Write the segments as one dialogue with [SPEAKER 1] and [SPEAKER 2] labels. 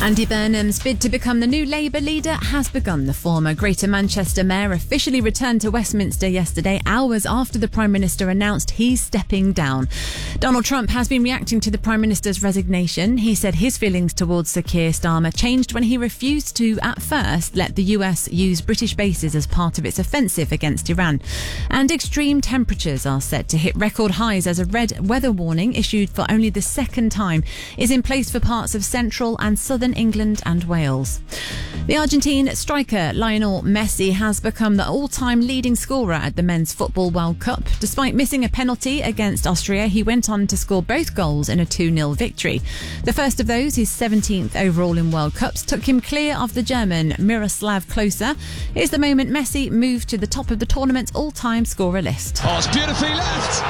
[SPEAKER 1] Andy Burnham's bid to become the new Labour leader has begun. The former Greater Manchester mayor officially returned to Westminster yesterday, hours after the Prime Minister announced he's stepping down. Donald Trump has been reacting to the Prime Minister's resignation. He said his feelings towards Sir Keir Starmer changed when he refused to, at first, let the US use British bases as part of its offensive against Iran. And extreme temperatures are set to hit record highs as a red weather warning, issued for only the second time, is in place for parts of central and southern England and Wales. The Argentine striker Lionel Messi has become the all-time leading scorer at the Men's Football World Cup. Despite missing a penalty against Austria, he went on to score both goals in a 2-0 victory. The first of those, his 17th overall in World Cups, took him clear of the German Miroslav Klose. Here's the moment Messi moved to the top of the tournament's all-time scorer list.
[SPEAKER 2] Oh, it's beautifully left.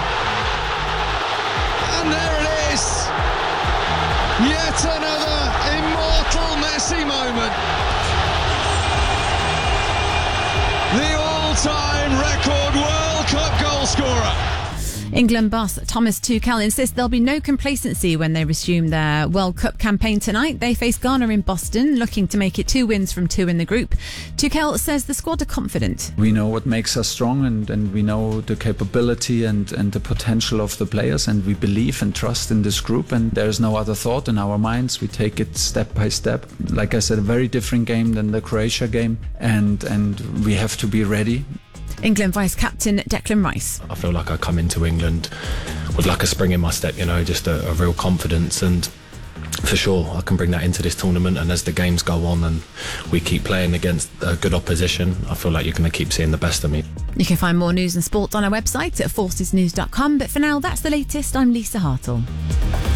[SPEAKER 2] And there it is. Yet another immortal Messi moment. The all-time record World Cup goal scorer.
[SPEAKER 1] England boss Thomas Tuchel insists there'll be no complacency when they resume their World Cup campaign tonight. They face Ghana in Boston, looking to make it 2 wins from 2 in the group. Tuchel says the squad are confident.
[SPEAKER 3] We know what makes us strong, and we know the capability and the potential of the players, and we believe and trust in this group, and there's no other thought in our minds. We take it step by step. Like I said, a very different game than the Croatia game, and we have to be ready.
[SPEAKER 1] England vice-captain Declan Rice.
[SPEAKER 4] I feel like I come into England with like a spring in my step, just a real confidence, and for sure I can bring that into this tournament. And as the games go on and we keep playing against a good opposition, I feel like you're going to keep seeing the best of me.
[SPEAKER 1] You can find more news and sport on our website at forcesnews.com, but for now, that's the latest. I'm Lisa Hartle.